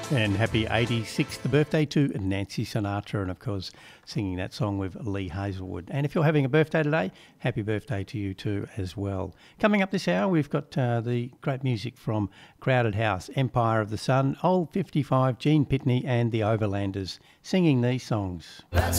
And happy 86th birthday to Nancy Sinatra, and of course singing that song with Lee Hazelwood. And if you're having a birthday today, happy birthday to you too as well. Coming up this hour, we've got the great music from Crowded House, Empire of the Sun, Old 55, Gene Pitney and the Overlanders singing these songs.